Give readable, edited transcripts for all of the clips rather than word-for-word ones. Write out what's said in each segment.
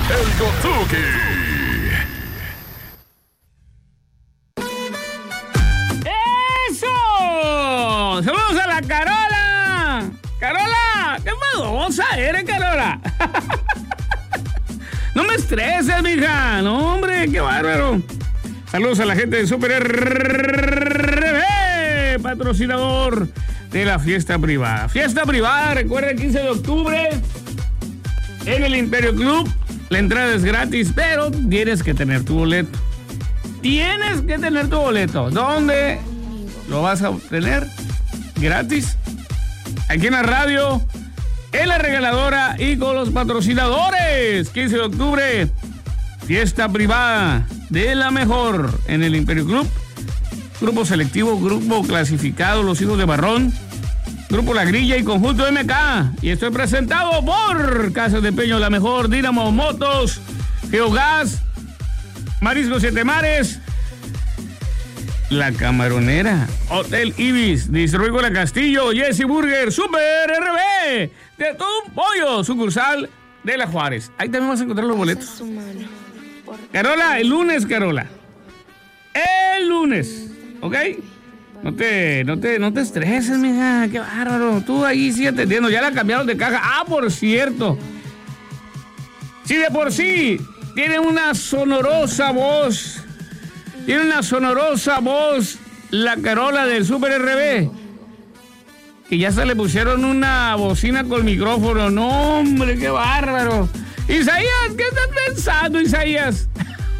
el Gotsuki. ¡Eso! ¡Saludos a la Carola! ¡Carola! ¡Qué babosa eres, Carola! No me estreses, mija. No, hombre, qué bárbaro. Saludos a la gente de Super RB, patrocinador de la fiesta privada. Fiesta privada, recuerda, el 15 de octubre en el Imperio Club. La entrada es gratis, pero tienes que tener tu boleto. Tienes que tener tu boleto. ¿Dónde lo vas a obtener? Gratis. Aquí en la radio, en la regaladora y con los patrocinadores. 15 de octubre, fiesta privada de la mejor en el Imperio Club. Grupo selectivo, grupo clasificado, los hijos de Barrón, Grupo La Grilla y Conjunto MK. Y estoy presentado por Casas de Empeño La Mejor, Dínamo Motos, Geogas, Marisco Siete Mares, La Camaronera, Hotel Ibis, Distribuidora Castillo, Jesse Burger, Super RB, de todo un pollo, sucursal de La Juárez. Ahí también vas a encontrar los boletos. Carola, el lunes, Carola. El lunes, ¿ok? No te estreses, mija, qué bárbaro. Tú ahí sigue atendiendo, ya la cambiaron de caja. Ah, por cierto, si de por sí tiene una sonorosa voz, la Carola del Super RB, y ya se le pusieron una bocina con micrófono. No, hombre, qué bárbaro. Isaías, ¿qué estás pensando, Isaías?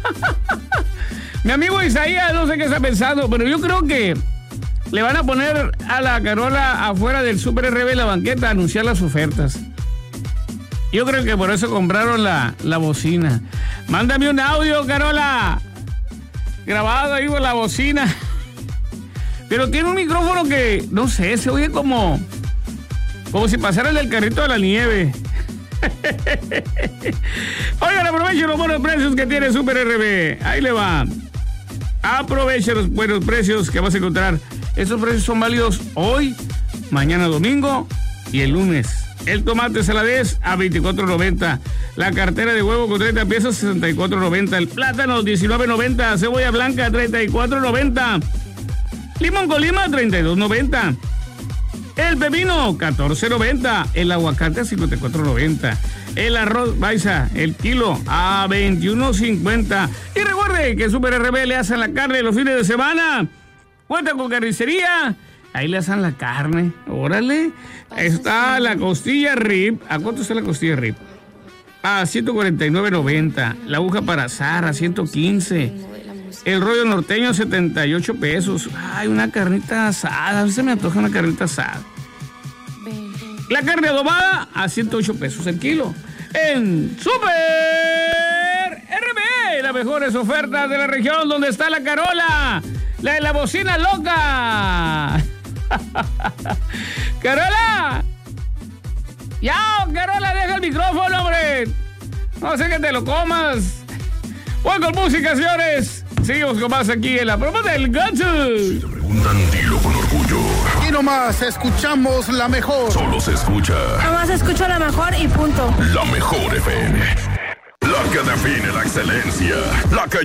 Mi amigo Isaías, no sé qué está pensando, pero yo creo que le van a poner a la Carola afuera del Super RB la banqueta a anunciar las ofertas. Yo creo que por eso compraron la bocina. Mándame un audio, Carola, grabado ahí con la bocina. Pero tiene un micrófono que, no sé, se oye como si pasara el del carrito de la nieve. Oigan, aprovechen los buenos precios que tiene Super RB. Ahí le va. Aprovechen los buenos precios que vas a encontrar. Estos precios son válidos hoy, mañana domingo y el lunes. El tomate saladez a $24.90. La cartera de huevo con 30 piezas, $64.90. El plátano, $19.90. Cebolla blanca, $34.90. Limón con lima, $32.90. El pepino, $14.90. El aguacate, $54.90. El arroz baisa, el kilo, a $21.50. Y recuerde que Super RB le hacen la carne los fines de semana. Cuenta con carnicería. Ahí le hacen la carne. Órale. Está la costilla rib. ¿A cuánto está la costilla rib? A $149.90. La aguja para asar a $115. El rollo norteño, 78 pesos. Ay, una carnita asada. A mí se me antoja una carnita asada. La carne adobada a 108 pesos el kilo. En Super RB, las mejores ofertas de la región, donde está la Carola, la de la bocina loca. Carola. Ya, Carola, deja el micrófono, hombre. No sé que te lo comas. Voy con música, señores. Seguimos con más aquí en la promo del Gatsu. Si te preguntan, dilo con orgullo. Y nomás escuchamos la mejor. Solo se escucha. Nomás escucho la mejor y punto. La Mejor FM. La que define la excelencia. La que